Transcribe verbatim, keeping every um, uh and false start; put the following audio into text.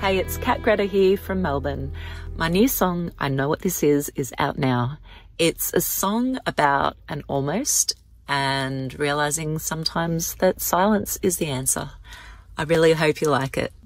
Hey, it's Kat Greta here from Melbourne. My new song, I Know What This Is, is out now. It's a song about an almost and realising sometimes that silence is the answer. I really hope you like it.